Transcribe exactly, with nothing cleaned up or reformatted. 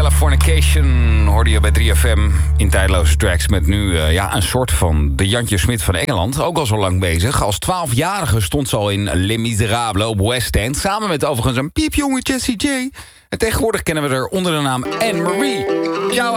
Californication hoorde je bij drie F M in tijdloze tracks met nu uh, ja, een soort van de Jantje Smit van Engeland. Ook al zo lang bezig. Als twaalfjarige stond ze al in Les Miserables op West End. Samen met overigens een piepjonge Jessie J. En tegenwoordig kennen we haar onder de naam Anne-Marie. Ciao.